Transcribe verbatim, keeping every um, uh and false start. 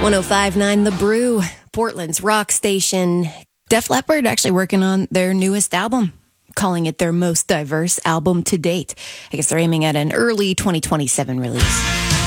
oh five point nine The Brew, Portland's rock station. Def Leppard actually working on their newest album, calling it their most diverse album to date. I guess they're aiming at an early twenty twenty-seven release.